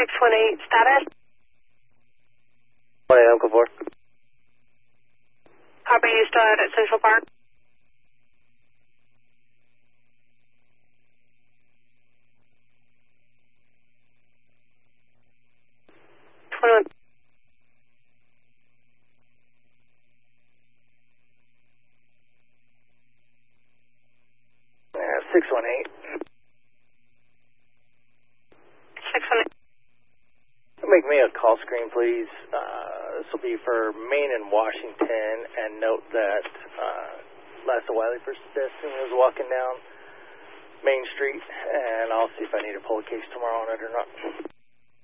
618 status. What Uncle 4? Copy, you still out at Central Park? Yeah, 618. 618. Make me a call screen, please. This will be for Maine and Washington, and note that Lassa Wiley first pedestrian was walking down Main Street, and I'll see if I need to pull a case tomorrow on it or not.